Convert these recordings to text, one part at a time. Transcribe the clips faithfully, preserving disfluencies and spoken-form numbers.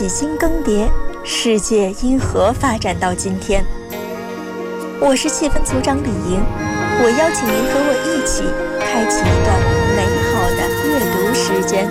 几经更迭，世界因何发展到今天？我是气氛组长李莹，我邀请您和我一起开启一段美好的阅读时间。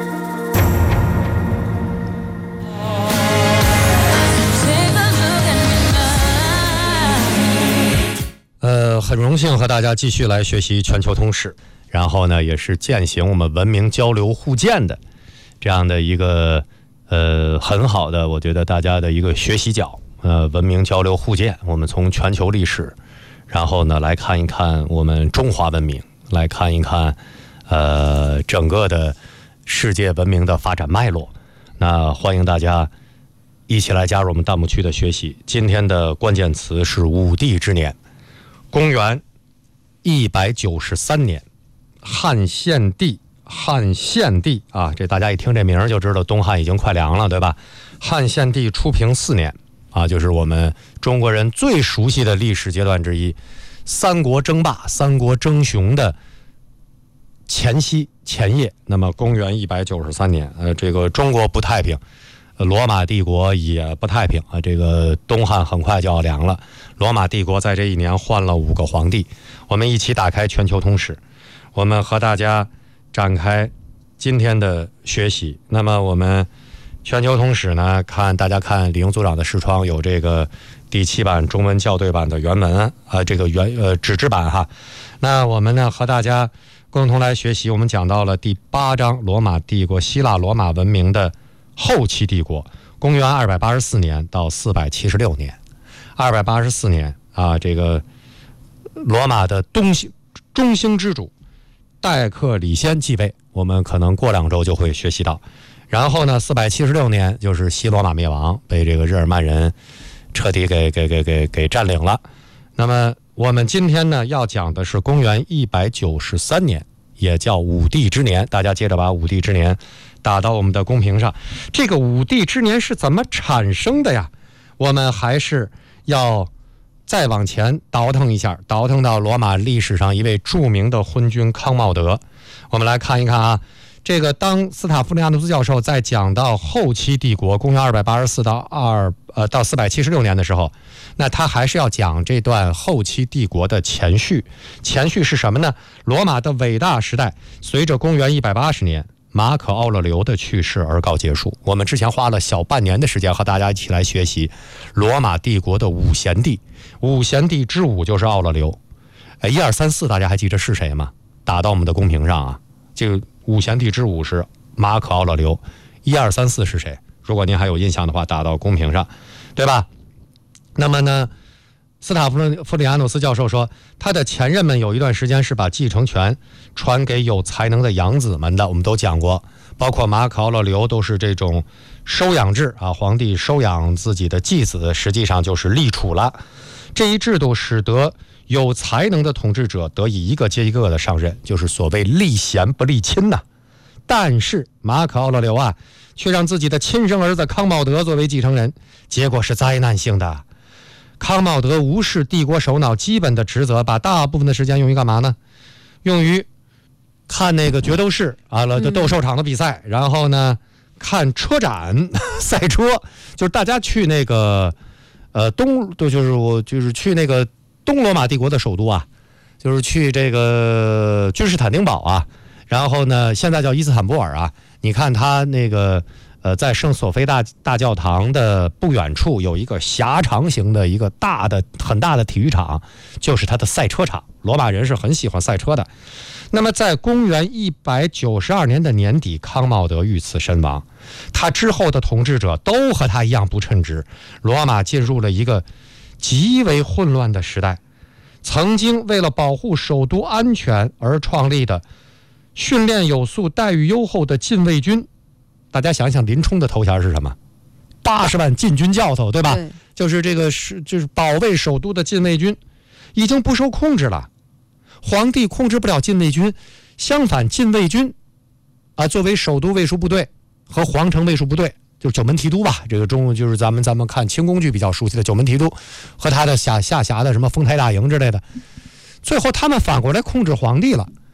呃，很荣幸和大家继续来学习全球通史，然后呢，也是践行我们文明交流互鉴的这样的一个呃很好的，我觉得大家的一个学习角。呃，文明交流互鉴，我们从全球历史，然后呢来看一看我们中华文明，来看一看呃整个的世界文明的发展脉络。那欢迎大家一起来加入我们弹幕区的学习。今天的关键词是武帝之年，公元一百九十三年，汉献帝，汉献帝啊，这大家一听这名就知道东汉已经快凉了，对吧？汉献帝初平四年。啊，就是我们中国人最熟悉的历史阶段之一，三国争霸、三国争雄的前夕前夜。那么，公元一百九十三年，呃，这个中国不太平，呃、罗马帝国也不太平啊。这个东汉很快就要凉了，罗马帝国在这一年换了五个皇帝。我们一起打开全球通史，我们和大家展开今天的学习。那么，我们。全球通史呢，看大家看李莹组长的视窗有这个第七版中文校对版的原文啊、呃，这个原呃纸质版哈。那我们呢和大家共同来学习，我们讲到了第八章罗马帝国，希腊罗马文明的后期帝国，公元二百八十四年到四百七十六年。二百八十四年啊，这个罗马的东兴中兴之主戴克里先继位，我们可能过两周就会学习到。然后呢，四百七十六年就是西罗马灭亡，被这个日耳曼人彻底给给给给给占领了。那么我们今天呢要讲的是公元一百九十三年，也叫武帝之年。大家接着把武帝之年打到我们的公屏上。这个武帝之年是怎么产生的呀？我们还是要再往前倒腾一下，倒腾到罗马历史上一位著名的昏君康茂德。我们来看一看啊。这个当斯塔夫利亚诺斯教授在讲到后期帝国公元二百八十四到二呃到四百七十六年的时候，那他还是要讲这段后期帝国的前序。前序是什么呢？罗马的伟大时代随着公元一百八十年马可奥勒留的去世而告结束。我们之前花了小半年的时间和大家一起来学习罗马帝国的五贤帝，五贤帝之五就是奥勒留。哎，一二三四大家还记得是谁吗？打到我们的公屏上啊。这个五贤帝之五是马可奥勒留，一二三四是谁？如果您还有印象的话，打到公屏上，对吧？那么呢，斯塔夫利亚诺斯教授说，他的前任们有一段时间是把继承权传给有才能的养子们的，我们都讲过，包括马可奥勒留都是这种收养制啊，皇帝收养自己的继子，实际上就是立储了。这一制度使得有才能的统治者得以一个接一个的上任，就是所谓立贤不立亲呐。但是马可奥勒留啊，却让自己的亲生儿子康茂德作为继承人，结果是灾难性的。康茂德无视帝国首脑基本的职责，把大部分的时间用于干嘛呢？用于看那个决斗士啊，斗兽场的比赛，嗯、然后呢看车展赛车，就是大家去那个呃东，就是我就是去那个。东罗马帝国的首都啊，就是去这个君士坦丁堡啊，然后呢，现在叫伊斯坦布尔啊。你看他那个呃，在圣索菲大大教堂的不远处有一个狭长型的一个大的很大的体育场，就是他的赛车场。罗马人是很喜欢赛车的。那么在公元一百九十二年的年底，康茂德遇刺身亡。他之后的统治者都和他一样不称职，罗马进入了一个极为混乱的时代。曾经为了保护首都安全而创立的训练有素、待遇优厚的禁卫军，大家想想林冲的头衔是什么？八十万禁军教头，对吧？对，就是这个是就是保卫首都的禁卫军，已经不受控制了。皇帝控制不了禁卫军，相反，禁卫军啊，作为首都卫戍部队和皇城卫戍部队。就是九门提督吧，这个中就是咱们咱们看清宫剧比较熟悉的九门提督和他的下下辖的什么丰台大营之类的，最后他们反过来控制皇帝了。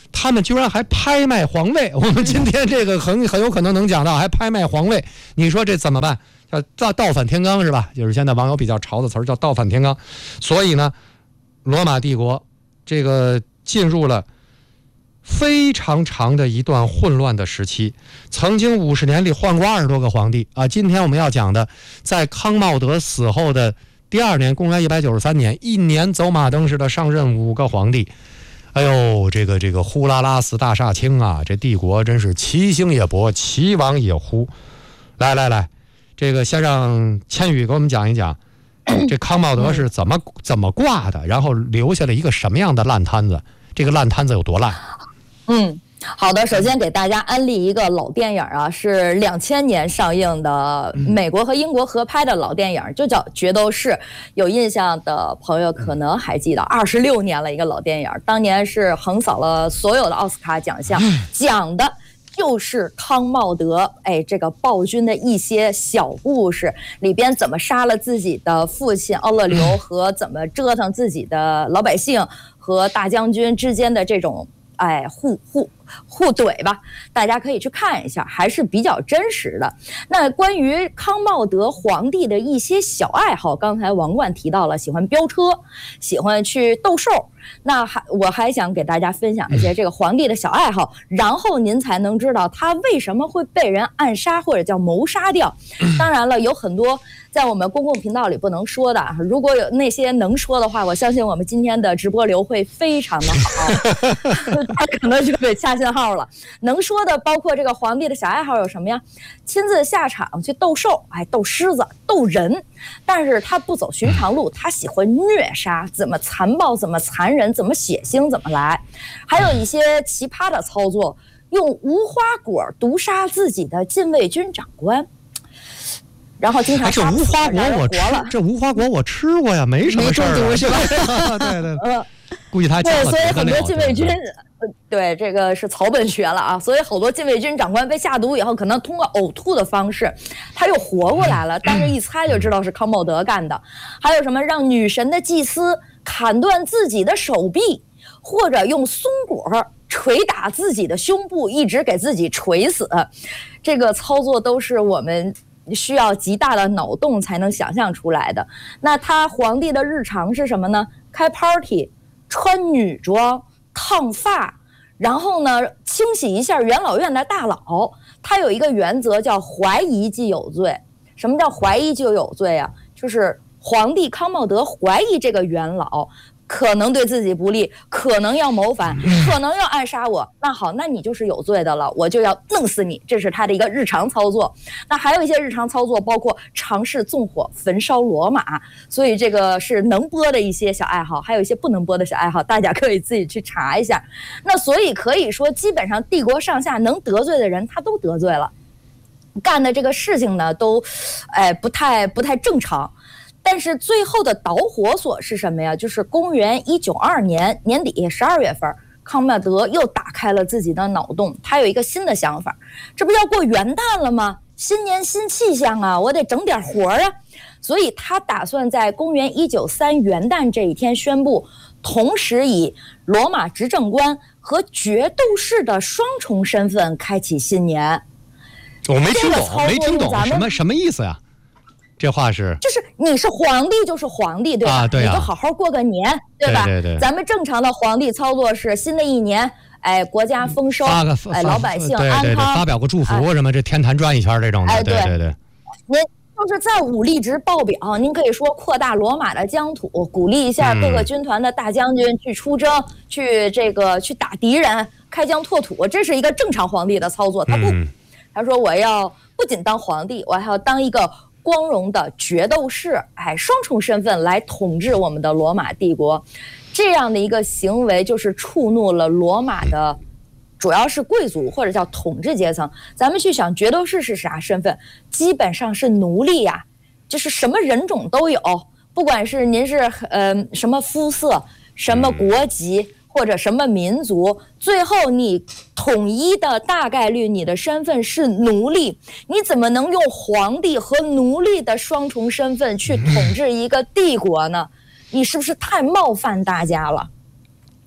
他们居然还拍卖皇位。我们今天这个很很有可能能讲到，还拍卖皇位，你说这怎么办？叫造倒反天罡是吧？就是现在网友比较潮的词儿，叫倒反天罡。所以呢，罗马帝国这个进入了非常长的一段混乱的时期，曾经五十年里换过二十多个皇帝啊。今天我们要讲的，在康茂德死后的第二年，公元一百九十三年，一年走马灯似的上任五个皇帝。哎呦，这个这个呼啦啦死大厦倾啊，这帝国真是其兴也勃，其亡也忽。来来来，这个先让千羽给我们讲一讲，这康茂德是怎么怎么挂的，然后留下了一个什么样的烂摊子？这个烂摊子有多烂？ 嗯，好的，首先给大家安利一个老电影啊，是两千年上映的，美国和英国合拍的老电影，就叫《决斗士》。有印象的朋友可能还记得，二十六年了一个老电影，当年是横扫了所有的奥斯卡奖项，讲的就是康茂德哎这个暴君的一些小故事，里边怎么杀了自己的父亲奥勒留，和怎么折腾自己的老百姓和大将军之间的这种哎，互互互怼吧，大家可以去看一下，还是比较真实的。那关于康茂德皇帝的一些小爱好，刚才王冠提到了，喜欢飙车，喜欢去斗兽。那还我还想给大家分享一些这个皇帝的小爱好，然后您才能知道他为什么会被人暗杀或者叫谋杀掉。当然了，有很多在我们公共频道里不能说的，如果有那些能说的话，我相信我们今天的直播流会非常的好。他可能就被掐信号了。能说的包括这个皇帝的小爱好有什么呀？亲自下场去斗兽，哎，斗狮子，斗人。但是他不走寻常路，他喜欢虐杀，怎么残暴，怎么残忍，怎么血腥，怎么来。还有一些奇葩的操作，用无花果毒杀自己的禁卫军长官。然后经常这无花果我吃，这无花果我吃过呀，没什么事儿，是吧？对对，呃，估计他对，所以很多禁卫军，对这个是草本学了啊，所以好多禁卫军长官被下毒以后，可能通过呕吐的方式，他又活过来了，但是一猜就知道是康茂德干的。还有什么让女神的祭司砍断自己的手臂，或者用松果捶打自己的胸部，一直给自己捶死，这个操作都是我们需要极大的脑洞才能想象出来的。那他皇帝的日常是什么呢？开 party， 穿女装，烫发，然后呢清洗一下元老院的大佬。他有一个原则叫怀疑即有罪。什么叫怀疑就有罪啊？就是皇帝康茂德怀疑这个元老可能对自己不利，可能要谋反，可能要暗杀我，那好，那你就是有罪的了，我就要弄死你。这是他的一个日常操作。那还有一些日常操作包括尝试纵火焚烧罗马，所以这个是能播的一些小爱好，还有一些不能播的小爱好，大家可以自己去查一下。那所以可以说基本上帝国上下能得罪的人他都得罪了，干的这个事情呢都哎不太不太正常。但是最后的导火索是什么呀？就是公元一九二年年底十二月份，康茂德又打开了自己的脑洞，他有一个新的想法。这不要过元旦了吗？新年新气象啊，我得整点活啊。所以他打算在公元一九三元旦这一天宣布，同时以罗马执政官和决斗士的双重身份开启新年。 我没听懂，没听懂什么什么意思呀？这话是就是你是皇帝就是皇帝，对吧？ 啊对啊， 你就好好过个年，对吧？ 对对对。 咱们正常的皇帝操作是新的一年，哎，国家丰收， 发个哎，老百姓安康， 对对对，发表个祝福、哎、什么，这天坛转一圈这种的， 哎、 对对对。 您就是在武力值报表，您可以说扩大罗马的疆土，鼓励一下各个军团的大将军去出征，嗯、去这个去打敌人，开疆拓土，这是一个正常皇帝的操作。他不，嗯、他说我要不仅当皇帝，我还要当一个光荣的决斗士，哎，双重身份来统治我们的罗马帝国。这样的一个行为就是触怒了罗马的主要是贵族或者叫统治阶层。咱们去想决斗士是啥身份，基本上是奴隶呀，就是什么人种都有，不管是您是呃什么肤色，什么国籍或者什么民族，最后你统一的大概率你的身份是奴隶。你怎么能用皇帝和奴隶的双重身份去统治一个帝国呢？你是不是太冒犯大家了？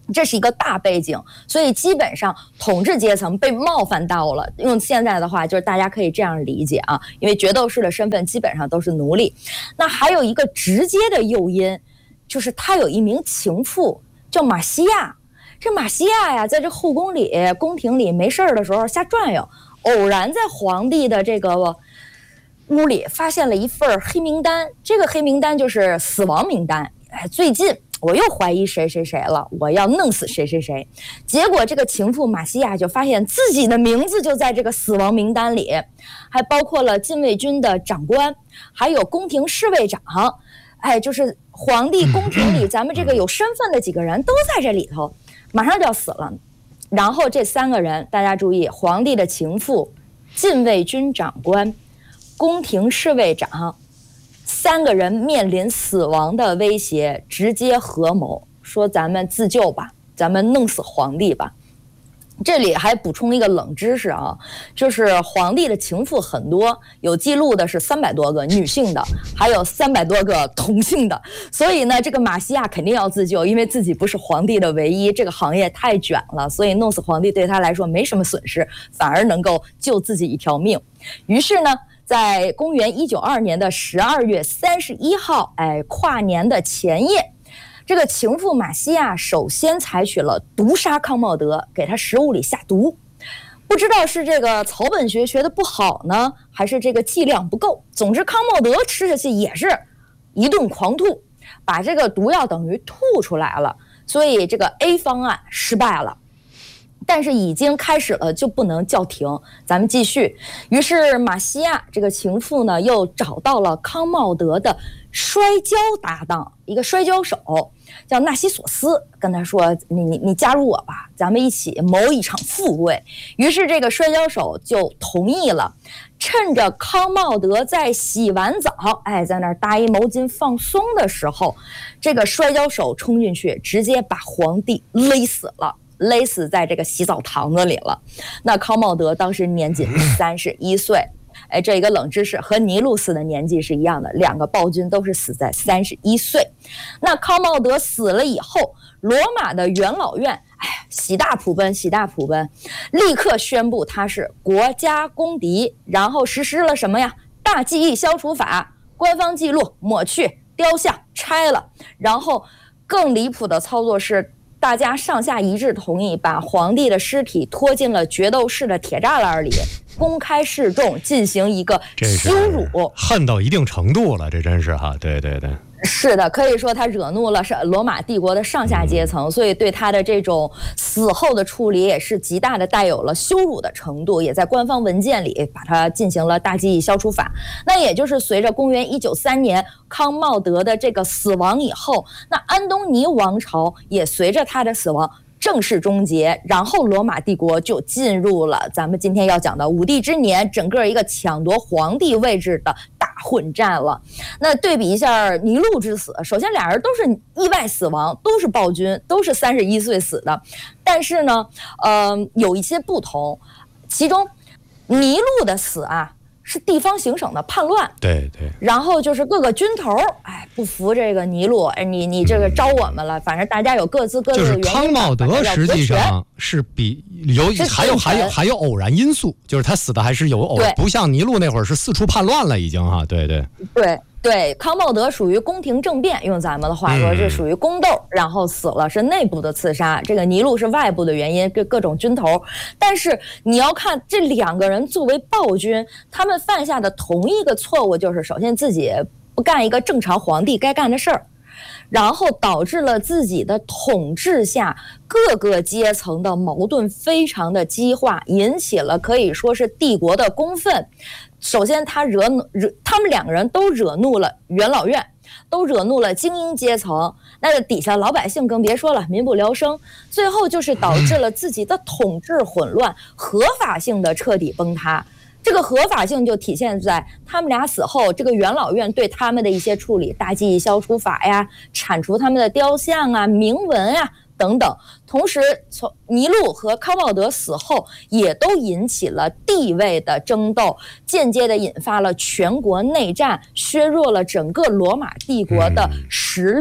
这是一个大背景，所以基本上统治阶层被冒犯到了。用现在的话，就是大家可以这样理解啊，因为决斗士的身份基本上都是奴隶。那还有一个直接的诱因，就是他有一名情妇叫马西亚。这马西亚呀，在这后宫里、宫廷里没事儿的时候瞎转悠，偶然在皇帝的这个屋里发现了一份黑名单。这个黑名单就是死亡名单。哎，最近我又怀疑谁谁谁了，我要弄死谁谁谁。结果这个情妇马西亚就发现自己的名字就在这个死亡名单里，还包括了禁卫军的长官，还有宫廷侍卫长。哎，就是皇帝宫廷里咱们这个有身份的几个人都在这里头，马上就要死了。然后这三个人，大家注意，皇帝的情妇、禁卫军长官、宫廷侍卫长，三个人面临死亡的威胁，直接合谋说咱们自救吧，咱们弄死皇帝吧。这里还补充一个冷知识啊，就是皇帝的情妇很多，有记录的是三百多个女性的，还有三百多个同性的。所以呢，这个马西亚肯定要自救，因为自己不是皇帝的唯一，这个行业太卷了，所以弄死皇帝对他来说没什么损失，反而能够救自己一条命。于是呢，在公元一九二年的十二月三十一号，哎，跨年的前夜，这个情妇马西亚首先采取了毒杀康茂德，给他食物里下毒。不知道是这个草本学学的不好呢，还是这个剂量不够。总之，康茂德吃下去也是一顿狂吐，把这个毒药等于吐出来了。所以这个 A 方案失败了。但是已经开始了，就不能叫停，咱们继续。于是马西亚这个情妇呢，又找到了康茂德的摔跤搭档，一个摔跤手叫纳西索斯，跟他说：“你你你加入我吧，咱们一起谋一场富贵。”于是这个摔跤手就同意了。趁着康茂德在洗完澡，哎，在那儿搭一毛巾放松的时候，这个摔跤手冲进去，直接把皇帝勒死了。勒死在这个洗澡堂子里了。那康茂德当时年仅三十一岁，哎，这一个冷知识，和尼禄死的年纪是一样的，两个暴君都是死在三十一岁。那康茂德死了以后，罗马的元老院，哎，喜大普奔，喜大普奔，立刻宣布他是国家公敌，然后实施了什么呀？大记忆消除法，官方记录抹去，雕像拆了，然后更离谱的操作是，大家上下一致同意把皇帝的尸体拖进了决斗士的铁栅栏里，公开示众，进行一个羞辱， 恨到一定程度了，这真是哈，对对对。 是的，可以说他惹怒了是罗马帝国的上下阶层，所以对他的这种死后的处理也是极大的带有了羞辱的程度，也在官方文件里把它进行了大记忆消除法。那也就是随着公元一九三年康茂德的这个死亡以后，那安东尼王朝也随着他的死亡正式终结，然后罗马帝国就进入了咱们今天要讲的五帝之年，整个一个抢夺皇帝位置的大混战了。那对比一下尼禄之死，首先俩人都是意外死亡，都是暴君，都是三十一岁死的，但是呢，呃，有一些不同，其中尼禄的死啊，是地方行省的叛乱， 对对， 然后就是各个军头，哎，不服这个尼禄，哎，你你这个招我们了，反正大家有各自各自的原因。 就是康茂德实际上是比有还有还有还有偶然因素，就是他死的还是有偶然，不像尼禄那会儿是四处叛乱了已经哈，对对对。对，康茂德属于宫廷政变，用咱们的话说，这属于宫斗，然后死了，是内部的刺杀。这个尼禄是外部的原因，各各种军头。但是你要看这两个人作为暴君，他们犯下的同一个错误，就是首先自己不干一个正常皇帝该干的事儿，然后导致了自己的统治下各个阶层的矛盾非常的激化，引起了可以说是帝国的公愤。首先他惹惹他们两个人都惹怒了元老院，都惹怒了精英阶层，那底下老百姓更别说了，民不聊生。最后就是导致了自己的统治混乱，合法性的彻底崩塌。这个合法性就体现在他们俩死后，这个元老院对他们的一些处理，大记忆消除法呀，铲除他们的雕像啊、铭文啊等等。同时，从尼禄和康茂德死后，也都引起了地位的争斗，间接的引发了全国内战，削弱了整个罗马帝国的实力。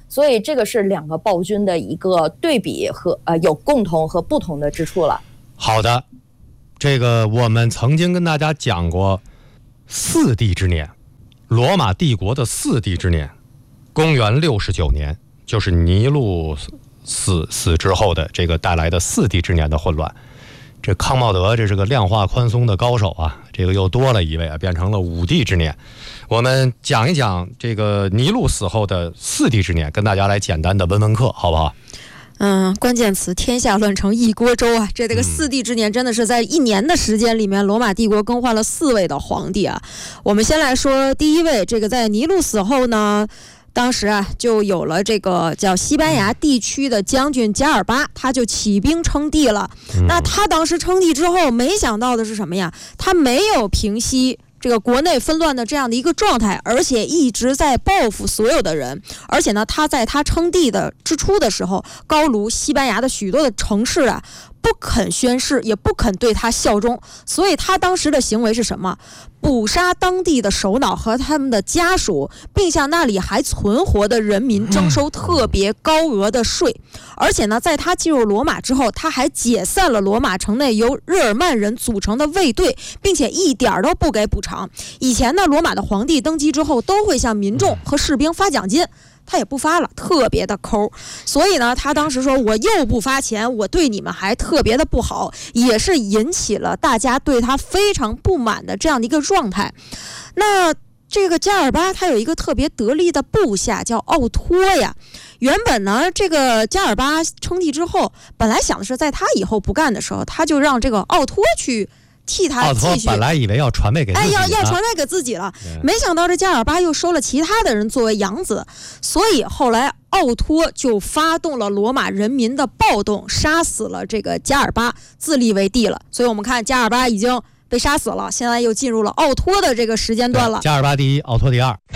所以这个是两个暴君的一个对比和呃有共同和不同的之处了。 好的，这个我们曾经跟大家讲过四帝之年，罗马帝国的四帝之年，公元六十九年，就是尼禄死死之后的这个带来的四帝之年的混乱。这康茂德这是个量化宽松的高手啊，这个又多了一位啊，变成了五帝之年。我们讲一讲这个尼禄死后的四帝之年，跟大家来简单的温温课，好不好？ 嗯，关键词天下乱成一锅粥啊！这这个四帝之年真的是在一年的时间里面，罗马帝国更换了四位的皇帝啊。我们先来说第一位，这个在尼禄死后呢，当时啊就有了这个叫西班牙地区的将军加尔巴，他就起兵称帝了。那他当时称帝之后，没想到的是什么呀？他没有平息这个国内纷乱的这样的一个状态，而且一直在报复所有的人。而且呢，他在他称帝的之初的时候，高卢西班牙的许多的城市啊不肯宣誓，也不肯对他效忠，所以他当时的行为是什么？捕杀当地的首脑和他们的家属，并向那里还存活的人民征收特别高额的税。而且呢，在他进入罗马之后，他还解散了罗马城内由日耳曼人组成的卫队，并且一点都不给补偿。以前呢，罗马的皇帝登基之后都会向民众和士兵发奖金，他也不发了，特别的抠。所以呢，他当时说我又不发钱，我对你们还特别的不好，也是引起了大家对他非常不满的这样的一个状态。那这个加尔巴他有一个特别得力的部下叫奥托呀。原本呢，这个加尔巴称帝之后，本来想的是在他以后不干的时候，他就让这个奥托去替他继续。奥托本来以为要传位给自己， 哎，要要传位给自己了，没想到这加尔巴又收了其他的人作为养子，所以后来奥托就发动了罗马人民的暴动，杀死了这个加尔巴，自立为帝了。所以我们看加尔巴已经被杀死了，现在又进入了奥托的这个时间段了。 加尔巴第一，奥托第二。